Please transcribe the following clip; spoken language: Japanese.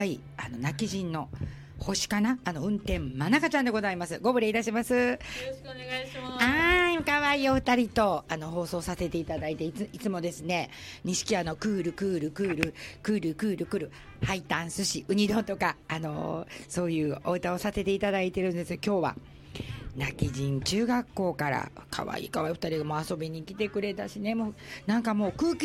はい、泣き人の星かな、運転真中ちゃんでございます。ご無礼いたします。よろしくお願いします。 はい、可愛いお二人と放送させていただいて、いつもですね、錦屋のクールクールクールクールクールクールハイタン寿司ウニ丼とかそういうお歌をさせていただいてるんです。今日は泣き人中学校から可愛い可愛い二人がもう遊びに来てくれたしね、もうなんかもう空気